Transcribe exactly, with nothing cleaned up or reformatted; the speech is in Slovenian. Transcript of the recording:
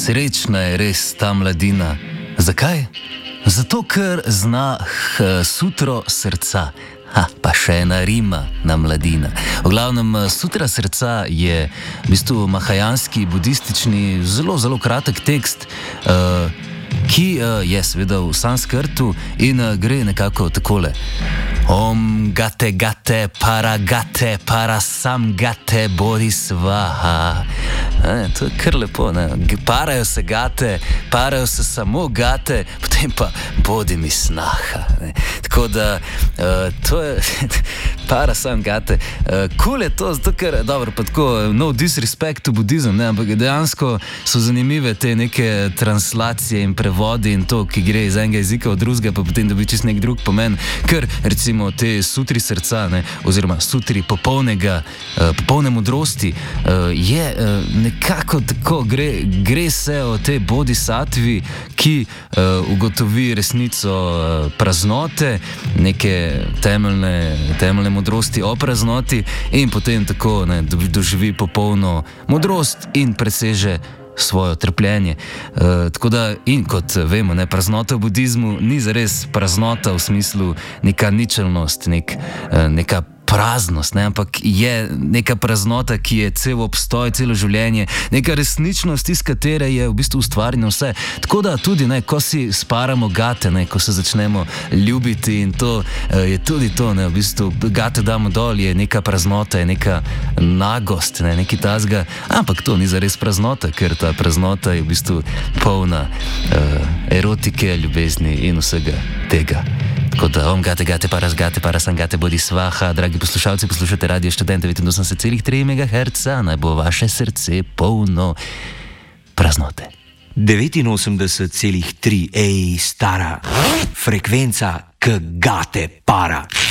srečna je res ta mladina. Zakaj? Zato, ker zna h, sutro srca. Ha, pa še ena rima na mladina. V glavnem, sutra srca je v bistvu mahajanski, budistični, zelo, zelo kratek tekst, uh, ki uh, je seveda v sanskrtu in uh, gre nekako takole. Om gate gate para gate para sam gate bodi svaha. E, to je kar lepo, ne? Parajo se gate, parajo se samo gate, potem pa bodi mi snaha. Ne? Tako da, uh, to je, para sam gate. Uh, cool je to, zato ker, dobro, pa tako, no disrespect to budizem, ne? Ampak dejansko so zanimive te neke translacije in prevodi in to, ki gre iz enega jezika v drugega, pa potem dobi čist nek drug pomen, ker recimo te sutri srca, ne? Oziroma sutri popolnega, uh, popolne modrosti, uh, je uh, nekako tako, gre, gre se o tej bodhisattvi, ki uh, ugotovi resnico uh, praznote, neke temeljne, temeljne modrosti o praznoti in potem tako, ne, doživi popolno modrost in preseže svojo trpljenje. Uh, tako da, in kot vemo, ne, praznota v budizmu ni zares praznota v smislu neka ničelnost, nek, uh, neka praznost, ne, ampak je neka praznota, ki je cel obstoj, celo življenje, neka resničnost, iz katere je v bistvu ustvarjeno vse. Tako da tudi, ne, ko si sparamo gate, ne, ko se začnemo ljubiti in to uh, je tudi to, ne, v bistvu gate damo dol, je neka praznota, je neka nagost, ne, neki tazga, ampak to ni zares praznota, ker ta praznota je v bistvu polna uh, erotike, ljubezni in vsega tega. Tako da, om gate, gate, paras gate, paras sam gate, bodi svaha. Dragi poslušalci, poslušate Radio Študent devetinosemdeset celih tri megaherca, naj bo vaše srce polno praznote. devetinosemdeset celih tri, ej, stara frekvenca, k gate para.